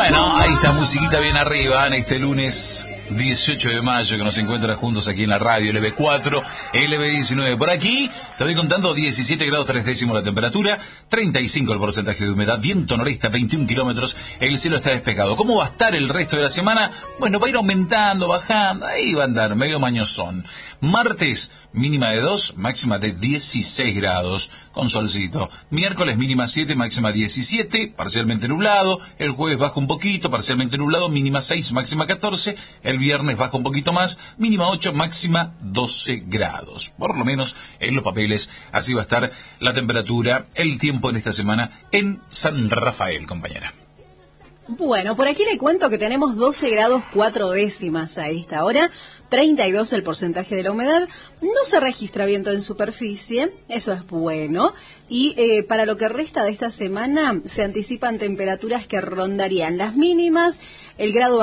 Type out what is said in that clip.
Bueno, ahí está, musiquita bien arriba en este lunes 18 de mayo que nos encuentran juntos aquí en la radio LB4, LB19. Por aquí te voy contando 17 grados 3 décimos la temperatura, 35 el porcentaje de humedad, viento noreste 21 kilómetros, el cielo está despejado. ¿Cómo va a estar el resto de la semana? Bueno, va a ir aumentando, bajando, ahí va a andar, medio mañosón. Martes, mínima de 2, máxima de 16 grados, con solcito. Miércoles, mínima 7, máxima 17, parcialmente nublado. El jueves baja un poquito, parcialmente nublado, mínima 6, máxima 14. El viernes baja un poquito más, mínima 8, máxima 12 grados. Por lo menos en los papeles, así va a estar la temperatura, el tiempo en esta semana en San Rafael, compañera. Bueno, por aquí le cuento que tenemos 12 grados 4 décimas a esta hora, 32 el porcentaje de la humedad, no se registra viento en superficie, eso es bueno, y para lo que resta de esta semana se anticipan temperaturas que rondarían las mínimas, el grado